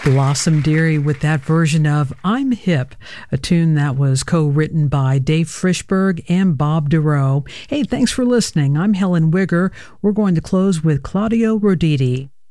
Blossom Dearie with that version of I'm Hip, a tune that was co-written by Dave Frischberg and Bob Dorough. Hey, thanks for listening. I'm Helen Wigger. We're going to close with Claudio Roditi.